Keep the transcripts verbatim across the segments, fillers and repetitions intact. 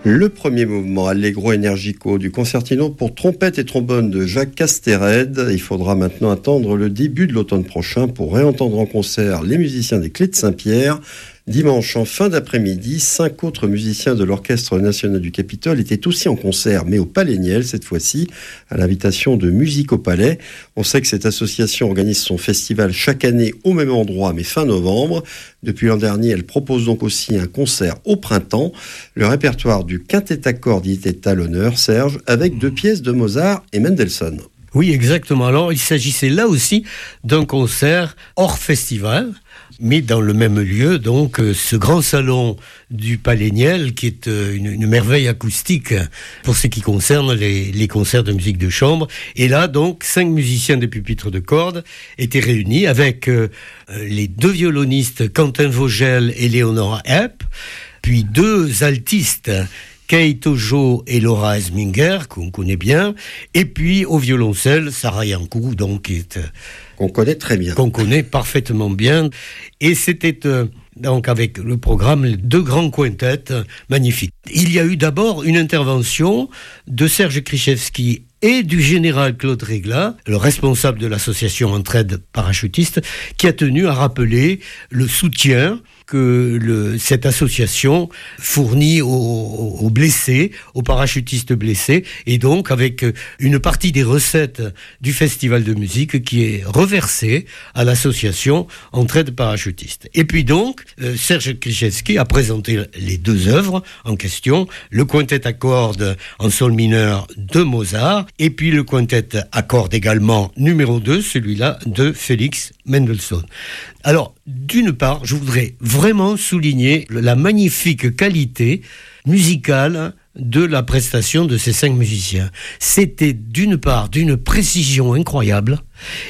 Le premier mouvement Allegro Energico du concertino pour trompette et trombone de Jacques Castered. Il faudra maintenant attendre le début de l'automne prochain pour réentendre en concert les musiciens des Clés de Saint-Pierre. Dimanche, en fin d'après-midi, cinq autres musiciens de l'Orchestre national du Capitole étaient aussi en concert, mais au Palais Niel, cette fois-ci, à l'invitation de Musique au Palais. On sait que cette association organise son festival chaque année au même endroit, mais fin novembre. Depuis l'an dernier, elle propose donc aussi un concert au printemps. Le répertoire du quintet à cordes y était à l'honneur, Serge, avec deux pièces de Mozart et Mendelssohn. Oui, exactement. Alors, il s'agissait là aussi d'un concert hors festival, mais dans le même lieu, donc, ce grand salon du Palais Niel, qui est une, une merveille acoustique pour ce qui concerne les, les concerts de musique de chambre. Et là, donc, cinq musiciens de pupitres de cordes étaient réunis avec euh, les deux violonistes, Quentin Vogel et Léonora Epp, puis deux altistes, Kate Ojo et Laura Esminger, qu'on connaît bien, et puis au violoncelle, Sarah Yankou, donc, qui est, qu'on connaît très bien. Qu'on connaît parfaitement bien. Et c'était euh, donc avec le programme deux grands quintettes euh, magnifiques. Il y a eu d'abord une intervention de Serge Krichevski et du général Claude Régla, le responsable de l'association Entraide Parachutiste, qui a tenu à rappeler le soutien que le, cette association fournit aux, aux blessés, aux parachutistes blessés, et donc avec une partie des recettes du festival de musique qui est reversée à l'association Entraide Parachutiste. Et puis donc, euh, Serge Krichevski a présenté les deux œuvres en question, le quintet à cordes en sol mineur de Mozart, et puis le quintet à cordes également numéro deux, celui-là de Félix Mendelssohn. Alors, d'une part, je voudrais vraiment souligner la magnifique qualité musicale de la prestation de ces cinq musiciens. C'était d'une part d'une précision incroyable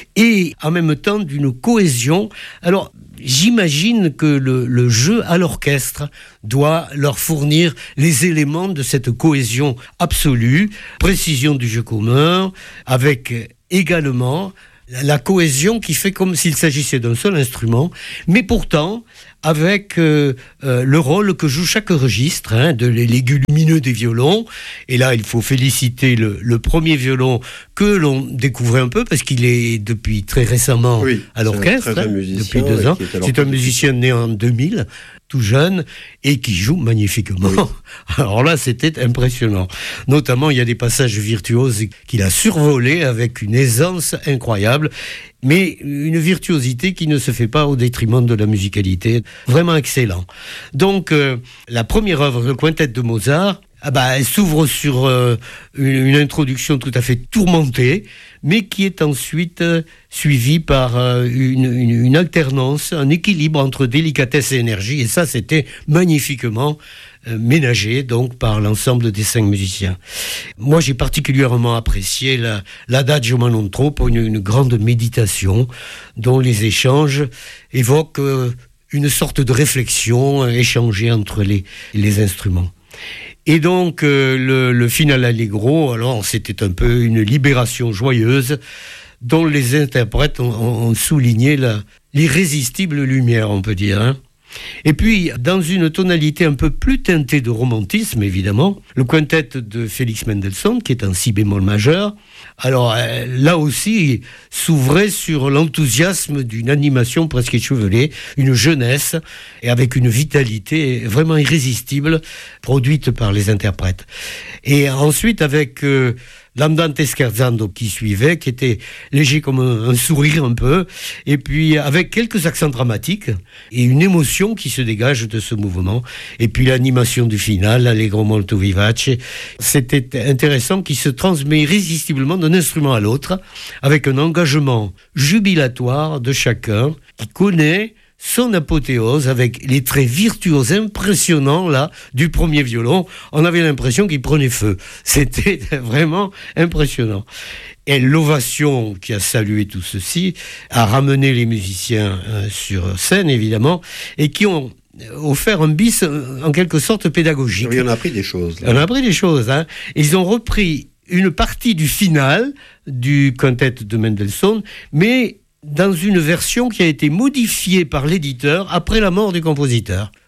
et en même temps d'une cohésion. Alors, j'imagine que le, le jeu à l'orchestre doit leur fournir les éléments de cette cohésion absolue, précision du jeu commun, avec également la cohésion qui fait comme s'il s'agissait d'un seul instrument, mais pourtant avec euh, euh, le rôle que joue chaque registre, hein, de l'aigu lumineux des violons. Et là, il faut féliciter le, le premier violon que l'on découvrait un peu, parce qu'il est depuis très récemment oui, à l'orchestre, hein, depuis deux ans. C'est un musicien né en deux mille, tout jeune, et qui joue magnifiquement. Oui. Alors là, c'était impressionnant. Notamment, il y a des passages virtuoses qu'il a survolés avec une aisance incroyable, mais une virtuosité qui ne se fait pas au détriment de la musicalité. Vraiment excellent. Donc, euh, la première œuvre, le quintet de Mozart, ah bah, elle s'ouvre sur euh, une, une introduction tout à fait tourmentée, mais qui est ensuite euh, suivie par euh, une, une, une alternance, un équilibre entre délicatesse et énergie. Et ça, c'était magnifiquement euh, ménagé donc par l'ensemble des cinq musiciens. Moi, j'ai particulièrement apprécié la, l'Adagio ma non troppo, une, une grande méditation dont les échanges évoquent euh, une sorte de réflexion euh, échangée entre les, les instruments. Et donc, euh, le, le final allegro, alors, c'était un peu une libération joyeuse dont les interprètes ont, ont souligné la, l'irrésistible lumière, on peut dire, hein. Et puis, dans une tonalité un peu plus teintée de romantisme, évidemment, le quintet de Félix Mendelssohn, qui est en si bémol majeur, alors euh, là aussi, s'ouvrait sur l'enthousiasme d'une animation presque échevelée, une jeunesse, et avec une vitalité vraiment irrésistible, produite par les interprètes. Et ensuite, avec euh, l'Andante scherzando qui suivait, qui était léger comme un, un sourire un peu, et puis avec quelques accents dramatiques, et une émotion qui se dégage de ce mouvement, et puis l'animation du final, l'Allegro molto vivace. C'était intéressant, qui se transmet irrésistiblement d'un instrument à l'autre, avec un engagement jubilatoire de chacun, qui connaît son apothéose avec les traits virtuoses impressionnants là du premier violon. On avait l'impression qu'il prenait feu. C'était vraiment impressionnant. Et l'ovation qui a salué tout ceci a ramené les musiciens euh, sur scène, évidemment, et qui ont offert un bis euh, en quelque sorte pédagogique. Oui, on a appris des choses. Là. On a appris des choses. Hein. Ils ont repris une partie du final du quintet de Mendelssohn, mais dans une version qui a été modifiée par l'éditeur après la mort du compositeur.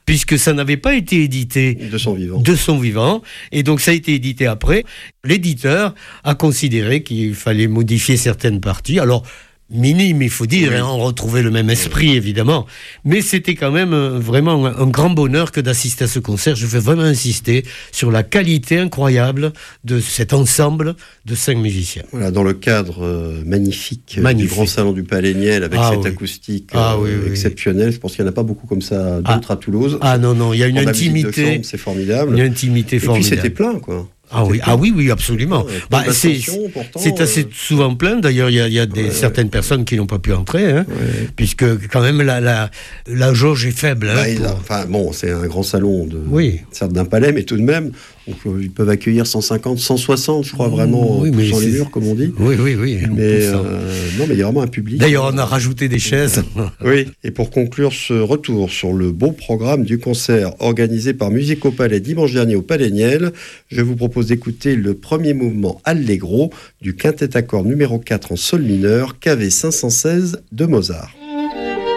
puisque ça n'avait pas été édité de son vivant. De son vivant, et donc ça a été édité après. L'éditeur a considéré qu'il fallait modifier certaines parties. Alors, minime, il faut dire, oui. hein, on retrouvait le même esprit, évidemment. Mais c'était quand même euh, vraiment un, un grand bonheur que d'assister à ce concert. Je veux vraiment insister sur la qualité incroyable de cet ensemble de cinq musiciens. Voilà, dans le cadre euh, magnifique, magnifique du Grand Salon du Palais Niel, avec ah, cette oui. acoustique ah, euh, oui, oui. exceptionnelle. Je pense qu'il n'y en a pas beaucoup comme ça d'autres ah. à Toulouse. Ah non, non, il y a une en intimité. Chambre, c'est formidable. Une intimité Et formidable. puis c'était plein, quoi. Ah oui, ah oui, oui, absolument. Ouais, bah, c'est, pourtant, c'est assez euh... souvent plein. D'ailleurs, il y a, y a des, ouais, certaines ouais. personnes qui n'ont pas pu entrer, hein, ouais. puisque quand même la, la, la jauge est faible. Hein, bah, pour... a, enfin, bon, c'est un grand salon, de, oui. certes d'un palais, mais tout de même, donc, ils peuvent accueillir cent cinquante, cent soixante, je crois, vraiment, oui, sans les murs, comme on dit. Oui, oui, oui. Mais euh, non, mais il y a vraiment un public. D'ailleurs, on a rajouté des chaises. Oui, et pour conclure ce retour sur le beau programme du concert organisé par Musique au Palais dimanche dernier au Palais Niel, je vous propose d'écouter le premier mouvement Allegro du quintet à cordes numéro quatre en sol mineur, K V cinq cent seize de Mozart.